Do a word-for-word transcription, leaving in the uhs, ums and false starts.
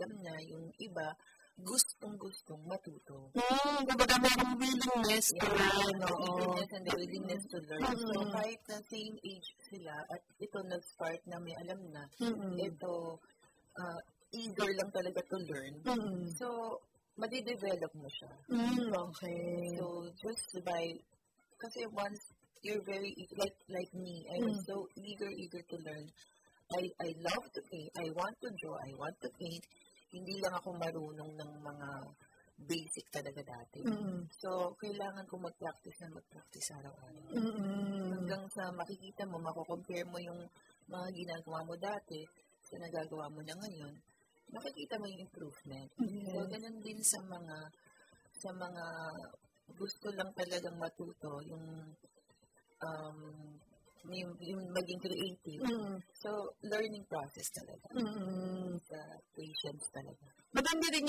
alam na, yung iba, gustong-gustong matuto. Hmm, kumbaga merong willingness to learn. The willingness and the willingness to learn. Mm-hmm. So, kahit na same age sila, at ito nag-start na may alam na, mm-hmm. ito, uh, eager lang talaga to learn. Mm-hmm. So, madidevelop mo siya. Mm, okay. So, just by, kasi once you're very, like like me, I was mm. so eager, eager to learn. I I love to paint. I want to draw. I want to paint. Hindi lang ako marunong ng mga basic talaga dati. Mm-hmm. So, kailangan ko mag-practice na mag-practice araw-araw. Mm-hmm. Hanggang sa makikita mo, mako-compare mo yung mga ginagawa mo dati sa nagagawa mo na ngayon, makikita mo yung improvement. Mm-hmm. So, ganun din sa mga sa mga gusto lang talagang matuto, yung um, yung, yung maging creative. Mm-hmm. So, learning process talaga. Mm-hmm. Sa patience talaga. Madami rin